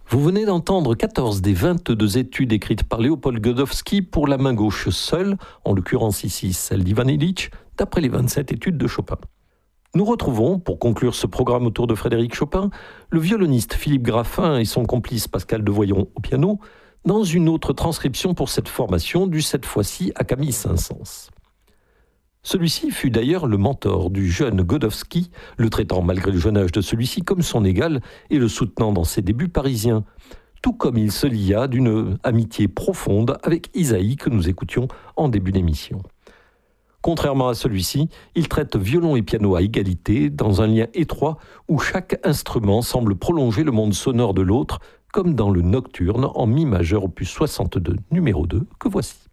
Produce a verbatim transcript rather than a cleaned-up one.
Vous venez d'entendre quatorze des vingt-deux études écrites par Léopold Godowsky pour la main gauche seule, en l'occurrence ici celle d'Ivan Illich, d'après les vingt-sept études de Chopin. Nous retrouvons, pour conclure ce programme autour de Frédéric Chopin, le violoniste Philippe Graffin et son complice Pascal Devoyon au piano, dans une autre transcription pour cette formation, due cette fois-ci à Camille Saint-Saëns. Celui-ci fut d'ailleurs le mentor du jeune Godowsky, le traitant malgré le jeune âge de celui-ci comme son égal et le soutenant dans ses débuts parisiens, tout comme il se lia d'une amitié profonde avec Isaïe que nous écoutions en début d'émission. Contrairement à celui-ci, il traite violon et piano à égalité, dans un lien étroit où chaque instrument semble prolonger le monde sonore de l'autre, comme dans le Nocturne en mi majeur opus soixante-deux, numéro deux, que voici.